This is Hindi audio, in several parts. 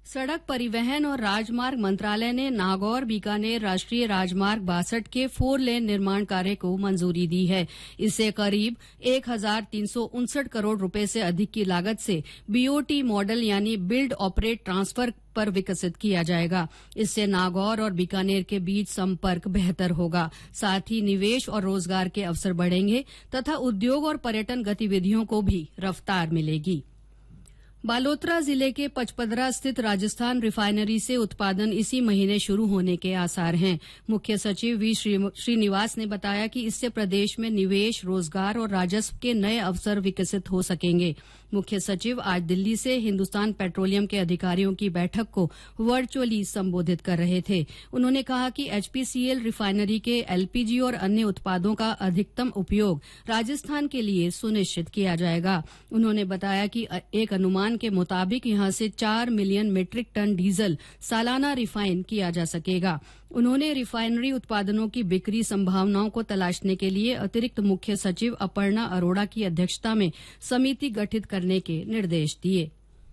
सड़क परिवहन और राजमार्ग मंत्रालय ने नागौर बीकानेर राष्ट्रीय राजमार्ग 62 के 4 लेन निर्माण कार्य को मंजूरी दी है। इसे करीब 1359 करोड़ रुपए से अधिक की लागत से बीओटी मॉडल यानी बिल्ड ऑपरेट ट्रांसफर पर विकसित किया जाएगा। इससे नागौर और बीकानेर के बीच संपर्क बेहतर होगा। साथ ही निवेश और रोजगार के अवसर बढ़ेंगे तथा उद्योग और पर्यटन गतिविधियों को भी रफ्तार मिलेगी। बालोतरा जिले के पचपदरा स्थित राजस्थान रिफाइनरी से उत्पादन इसी महीने शुरू होने के आसार हैं। मुख्य सचिव वी श्रीनिवास ने बताया कि इससे प्रदेश में निवेश, रोजगार और राजस्व के नए अवसर विकसित हो सकेंगे। मुख्य सचिव आज दिल्ली से हिंदुस्तान पेट्रोलियम के अधिकारियों की बैठक को वर्चुअली संबोधित कर रहे थे। उन्होंने कहा कि एचपीसीएल रिफाइनरी के एलपीजी और अन्य उत्पादों का अधिकतम उपयोग राजस्थान के लिए सुनिश्चित किया जाएगा। उन्होंने बताया कि एक अनुमान के मुताबिक यहां से 4 मिलियन मीट्रिक टन डीजल सालाना रिफाइन किया जा सकेगा। उन्होंने रिफाइनरी उत्पादनों की बिक्री संभावनाओं को तलाशने के लिए अतिरिक्त मुख्य सचिव अपर्णा अरोड़ा की अध्यक्षता में समिति गठित करने के निर्देश दिए।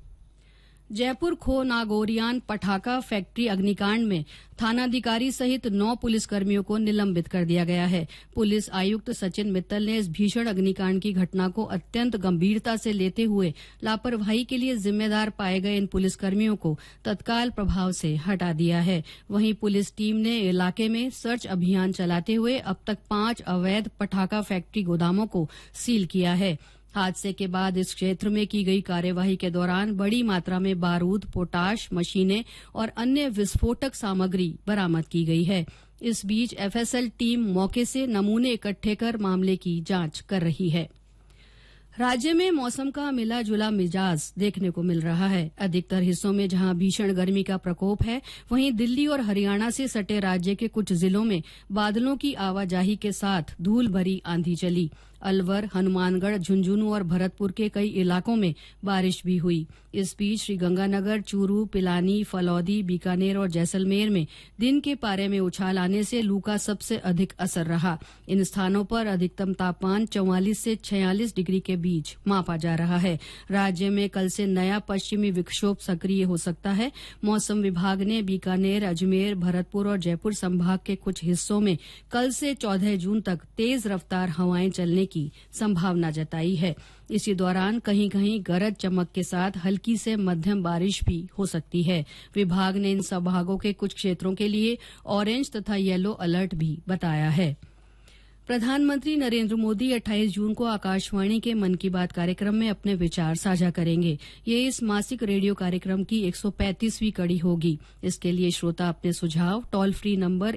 जयपुर खो नागौरियान पटाखा फैक्ट्री अग्निकांड में थानाधिकारी सहित 9 पुलिसकर्मियों को निलंबित कर दिया गया है। पुलिस आयुक्त सचिन मित्तल ने इस भीषण अग्निकांड की घटना को अत्यंत गंभीरता से लेते हुए लापरवाही के लिए जिम्मेदार पाए गए इन पुलिसकर्मियों को तत्काल प्रभाव से हटा दिया है। वहीं पुलिस टीम ने इलाके में सर्च अभियान चलाते हुए अब तक 5 अवैध पटाखा फैक्ट्री गोदामों को सील किया है। हादसे के बाद इस क्षेत्र में की गई कार्यवाही के दौरान बड़ी मात्रा में बारूद, पोटाश, मशीनें और अन्य विस्फोटक सामग्री बरामद की गई है। इस बीच एफएसएल टीम मौके से नमूने इकट्ठे कर मामले की जांच कर रही है। राज्य में मौसम का मिला जुला मिजाज देखने को मिल रहा है। अधिकतर हिस्सों में जहां भीषण गर्मी का प्रकोप है, वहीं दिल्ली और हरियाणा से सटे राज्य के कुछ जिलों में बादलों की आवाजाही के साथ धूल भरी आंधी चली। अलवर, हनुमानगढ़, झुंझुनू और भरतपुर के कई इलाकों में बारिश भी हुई। इस बीच श्रीगंगानगर, चूरू, पिलानी, फलौदी, बीकानेर और जैसलमेर में दिन के पारे में उछाल आने से लू का सबसे अधिक असर रहा। इन स्थानों पर अधिकतम तापमान 44 से 46 डिग्री के बीच मापा जा रहा है। राज्य में कल से नया पश्चिमी विक्षोभ सक्रिय हो सकता है। मौसम विभाग ने बीकानेर, अजमेर, भरतपुर और जयपुर संभाग के कुछ हिस्सों में कल से 14 जून तक तेज रफ्तार हवाएं चलने की संभावना जताई है। इसी दौरान कहीं कहीं गरज चमक के साथ हल्की से मध्यम बारिश भी हो सकती है। विभाग ने इन संभागों के कुछ क्षेत्रों के लिए ऑरेंज तथा येलो अलर्ट भी बताया है। प्रधानमंत्री नरेंद्र मोदी 28 जून को आकाशवाणी के मन की बात कार्यक्रम में अपने विचार साझा करेंगे। ये इस मासिक रेडियो कार्यक्रम की 135वीं कड़ी होगी। इसके लिए श्रोता अपने सुझाव टोल फ्री नंबर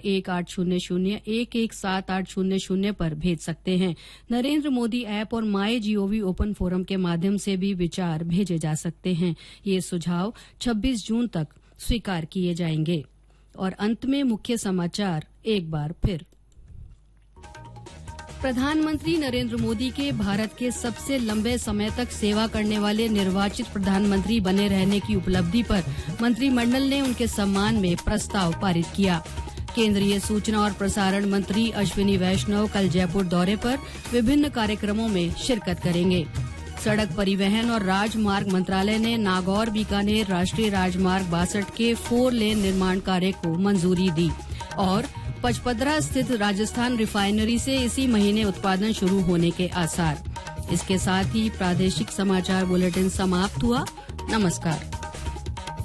1800-117800 पर भेज सकते हैं। नरेंद्र मोदी ऐप और माई जीओवी ओपन फोरम के माध्यम से भी विचार भेजे जा सकते हैं। ये सुझाव 26 जून तक स्वीकार किए जाएंगे। और अंत में मुख्य समाचार एक बार फिर। प्रधानमंत्री नरेंद्र मोदी के भारत के सबसे लंबे समय तक सेवा करने वाले निर्वाचित प्रधानमंत्री बने रहने की उपलब्धि पर मंत्रिमंडल ने उनके सम्मान में प्रस्ताव पारित किया। केंद्रीय सूचना और प्रसारण मंत्री अश्विनी वैष्णव कल जयपुर दौरे पर विभिन्न कार्यक्रमों में शिरकत करेंगे। सड़क परिवहन और राजमार्ग मंत्रालय ने नागौर बीकानेर राष्ट्रीय राजमार्ग 62 के 4 लेन निर्माण कार्य को मंजूरी दी। और पचपदरा स्थित राजस्थान रिफाइनरी से इसी महीने उत्पादन शुरू होने के आसार। इसके साथ ही प्रादेशिक समाचार बुलेटिन समाप्त हुआ। नमस्कार।